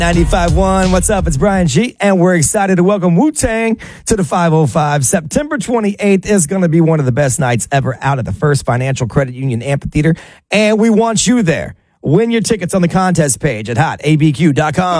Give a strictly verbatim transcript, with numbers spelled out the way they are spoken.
ninety-five point one, what's up? It's Brian G, and we're excited to welcome Wu-Tang to the five oh five. September twenty-eighth is going to be one of the best nights ever out at the First Financial Credit Union Amphitheater, and we want you there. Win your tickets on the contest page at hot a b q dot com.